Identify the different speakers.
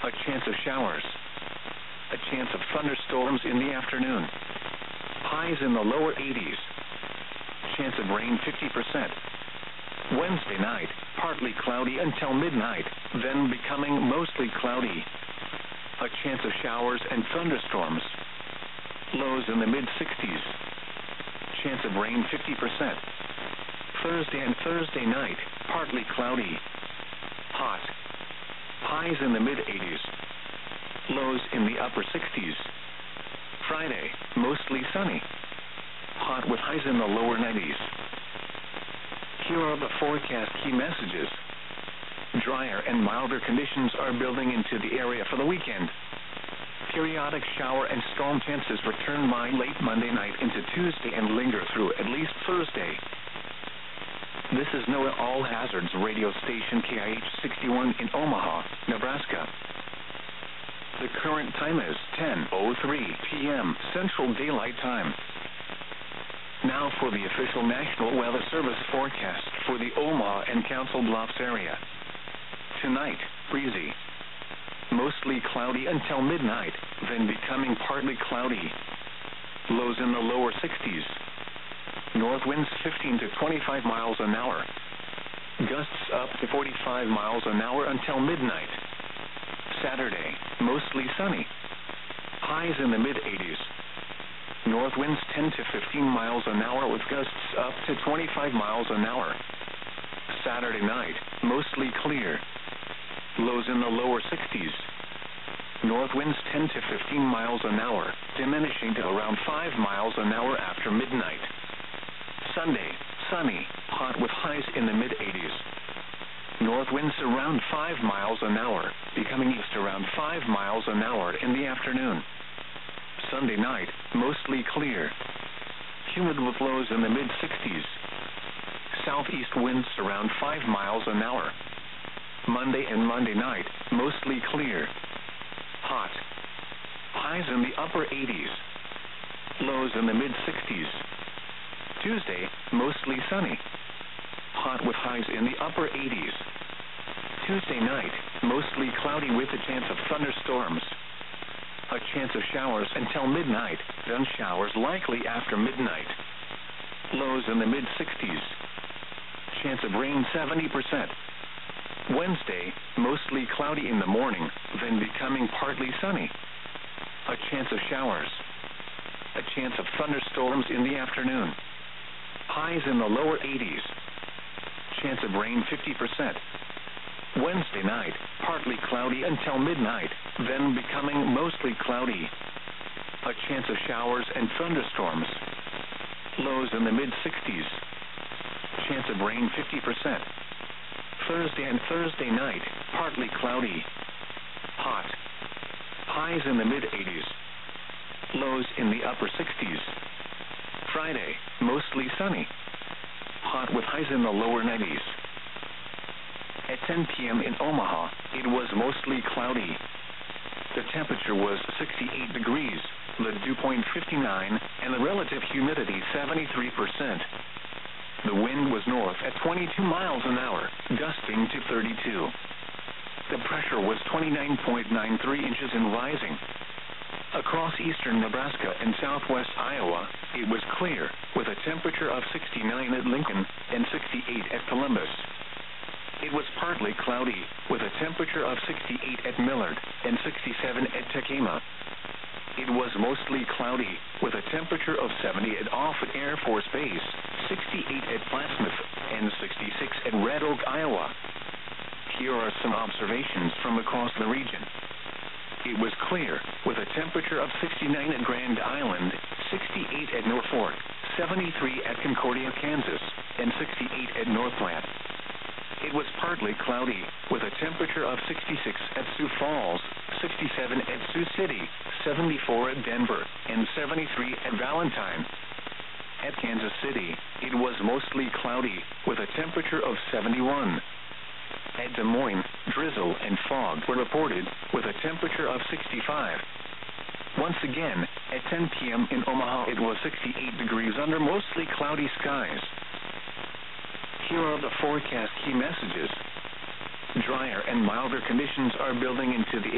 Speaker 1: A chance of showers. A chance of thunderstorms in the afternoon. Highs in the lower 80s. Chance of rain 50%. Wednesday night, partly cloudy until midnight, then becoming mostly cloudy. A chance of showers and thunderstorms. Lows in the mid-60s. Chance of rain 50%. Thursday and Thursday night, partly cloudy. Hot. Highs in the mid-80s. Lows in the upper 60s. Friday, mostly sunny. Hot with highs in the lower 90s. Here are the forecast key messages. Drier and milder conditions are building into the area for the weekend. Periodic shower and storm chances return by late Monday night into Tuesday and linger through at least Thursday. This is NOAA All Hazards radio station KIH 61 in Omaha, Nebraska. The current time is 10:03 p.m. Central Daylight Time. Now for the official National Weather Service forecast for the Omaha and Council Bluffs area. Tonight, breezy. Mostly cloudy until midnight, then becoming partly cloudy. Lows in the lower 60s. North winds 15 to 25 miles an hour. Gusts up to 45 miles an hour until midnight. Saturday, mostly sunny. Highs in the mid-80s. North winds 10 to 15 miles an hour with gusts up to 25 miles an hour. Saturday night, mostly clear. Lows in the lower 60s. North winds 10 to 15 miles an hour, diminishing to around 5 miles an hour after midnight. Sunday, sunny, hot with highs in the mid-80s. North winds around 5 miles an hour, becoming east around 5 miles an hour in the afternoon. Sunday night, mostly clear. Humid with lows in the mid-60s. Southeast winds around 5 miles an hour. Monday and Monday night, mostly clear. Hot. Highs in the upper 80s. Lows in the mid-60s. Tuesday, mostly sunny. Hot with highs in the upper 80s. Tuesday night, mostly cloudy with a chance of thunderstorms. A chance of showers until midnight, then showers likely after midnight. Lows in the mid-60s. Chance of rain 70%. Wednesday, mostly cloudy in the morning, then becoming partly sunny. A chance of showers. A chance of thunderstorms in the afternoon. Highs in the lower 80s. Chance of rain 50%. Wednesday night, partly cloudy until midnight, then becoming mostly cloudy. A chance of showers and thunderstorms. Lows in the mid-60s. Chance of rain 50%. Thursday and Thursday night, partly cloudy. Hot. Highs in the mid-80s. Lows in the upper 60s. Friday, mostly sunny. Hot with highs in the lower 90s. At 10 p.m. in Omaha, it was mostly cloudy. The temperature was 68 degrees, the dew point 59, and the relative humidity 73%. The wind was north at 22 miles an hour, gusting to 32. The pressure was 29.93 inches and rising. Across eastern Nebraska and southwest Iowa, it was clear, with a temperature of 69 at Lincoln and 68 at Columbus. It was partly cloudy, with a temperature of 68 at Millard and 67 at Tekema. It was mostly cloudy, with a temperature of 70 at Offutt Air Force Base, 68 at Plattsmouth, and 66 at Red Oak, Iowa. Here are some observations from across the region. It was clear, with a temperature of 69 at Grand Island, 68 at Norfolk, 73 at Concordia, Kansas, and 68 at North Platte. It was partly cloudy, with a temperature of 66 at Sioux Falls, 67 at Sioux City, 74 at Denver, and 73 at Valentine. At Kansas City, it was mostly cloudy, with a temperature of 71. At Des Moines, drizzle and fog were reported, with a temperature of 65. Once again, at 10 p.m. in Omaha, it was 68 degrees under mostly cloudy skies. Here are the forecast key messages. Drier and milder conditions are building into the